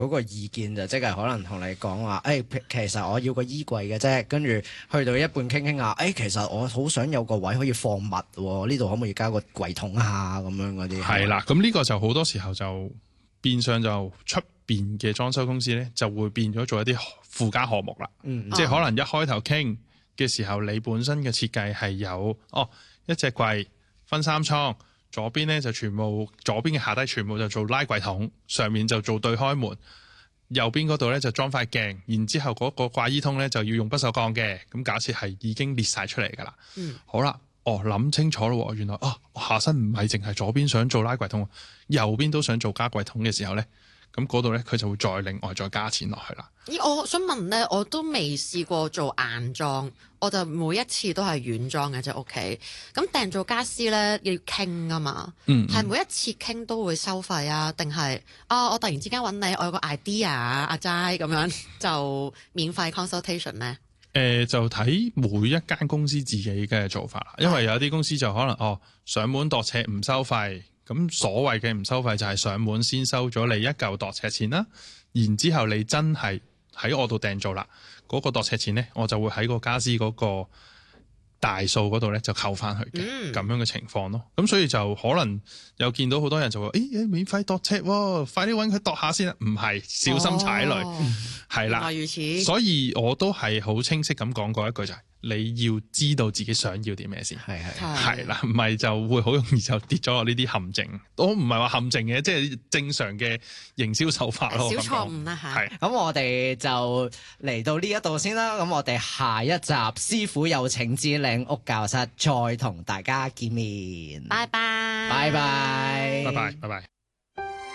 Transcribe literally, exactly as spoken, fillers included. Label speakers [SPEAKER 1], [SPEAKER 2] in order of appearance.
[SPEAKER 1] 嗰個意見就即係可能同你講話，誒、哎、其實我要個衣櫃嘅啫，跟住去到一半傾傾下，誒、哎、其實我好想有個位可以放物喎，呢度可唔可以加個櫃桶啊咁樣嗰啲？
[SPEAKER 2] 係啦，咁呢個就好多時候就變相就出邊嘅裝修公司咧就會變咗做一啲附加項目啦，
[SPEAKER 1] 嗯、
[SPEAKER 2] 即係可能一開頭傾嘅時候，你本身嘅設計係有哦一隻櫃分三倉。左邊咧就全部左邊嘅下低全部就做拉櫃桶，上面就做對開門，右邊嗰度咧就裝塊鏡，然之後嗰個掛衣通咧就要用不鏽鋼嘅。咁假設係已經列晒出嚟㗎啦。嗯，好啦，哦諗清楚咯，原來啊下身唔係淨係左邊想做拉櫃桶，右邊都想做加櫃桶嘅時候咧，咁嗰度咧佢就會再另外再加錢落去啦。
[SPEAKER 3] 咦，我想問咧，我都未試過做硬裝，我就每一次都係軟裝嘅啫屋企。咁訂做家私咧要傾啊嘛，
[SPEAKER 2] 嗯，
[SPEAKER 3] 係每一次傾都會收費啊？定係啊？我突然之間揾你，我有個 idea 啊，阿齋咁樣就免費 consultation 咧？
[SPEAKER 2] 誒、呃、就睇每一間公司自己嘅做法啦，因為有啲公司就可能哦上門度尺唔收費，咁所謂嘅唔收費就係上門先收咗你一嚿度尺錢啦，然之後你真係喺我度訂做啦，嗰、那個度尺錢咧，我就會喺個家私嗰個大數嗰度咧就扣翻去嘅，咁、嗯、樣嘅情況咯。咁所以就可能有見到好多人就話，誒、欸、免費度尺喎，快啲揾佢度下先啦。唔係，小心踩雷，係啦、
[SPEAKER 3] 哦。原來如此。
[SPEAKER 2] 所以我都係好清晰咁講過一句就係、是。你要知道自己想要啲咩先，係係係啦，唔係就會好容易就跌咗落呢啲陷阱。我唔係話陷阱嘅，即係正常嘅營銷手法咯。
[SPEAKER 3] 小錯誤啦嚇。
[SPEAKER 1] 係咁，我哋就嚟到呢一度先啦。咁我哋下一集師傅有請之靚屋教室再同大家見面。
[SPEAKER 3] 拜拜，
[SPEAKER 1] 拜拜，
[SPEAKER 2] 拜拜，拜拜。